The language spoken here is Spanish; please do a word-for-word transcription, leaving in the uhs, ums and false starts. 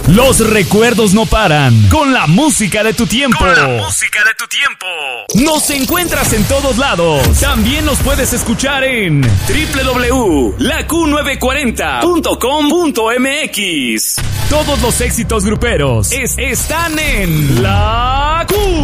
Los recuerdos no paran. Con la música de tu tiempo. Con la música de tu tiempo. Nos encuentras en todos lados. También nos puedes escuchar en doble u doble u doble u punto la Q novecientos cuarenta punto com punto m x. Todos los éxitos gruperos es, están en La Q.